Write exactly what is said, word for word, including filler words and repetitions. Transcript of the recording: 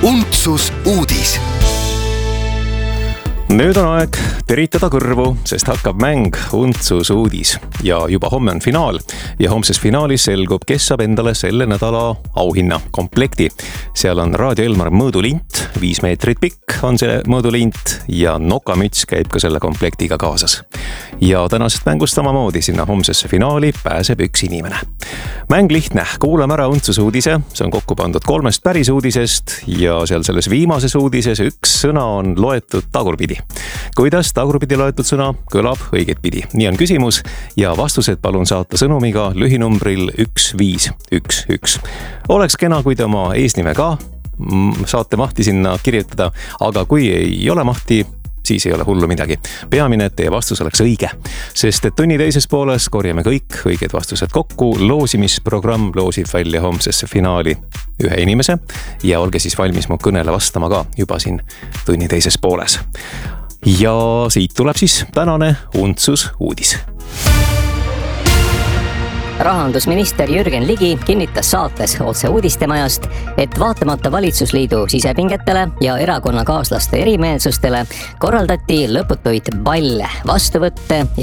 Untsus uudis. Nüüd on aeg teritada kõrvu, sest hakkab mäng Untsus uudis ja juba homme on finaal ja homses finaalis selgub, kes saab endale selle nädala auhinna komplekti. Seal on Raadio Elmar mõõdulint, viis meetrit pikk on see mõõdulint ja nokamüts käib ka selle komplektiga kaasas. Ja tänasest mängust samamoodi sinna homsesse finaali pääseb üks inimene. Mäng lihtne, kuulame ära Untsus uudise, see on kokku pandud kolmest päris uudisest ja seal selles viimases uudises üks sõna on loetud tagurpidi. Kuidas tagurpidi loetud sõna kõlab õiget pidi? Nii on küsimus ja vastused palun saata sõnumiga lühinumbril üks viis üks üks. Oleks kena, kui te oma eesnime ka saate mahti sinna kirjutada, aga kui ei ole mahti, siis ei ole hullu midagi. Peamine, et teie vastus oleks õige, sest et tunni teises pooles korjame kõik õiged vastused kokku. Loosimisprogramm loosib välja homsesse finaali ühe inimese ja olge siis valmis mu kõnele vastama ka juba siin tunni teises pooles. Ja siit tuleb siis tänane Untsus uudis. Rahandusminister Jürgen Ligi kinnitas saates Otse uudistemajast, et vaatamata valitsusliidu sisepingetele ja erakonnakaaslaste erimeelsustele korraldati lõputuid balle, vastuvõtte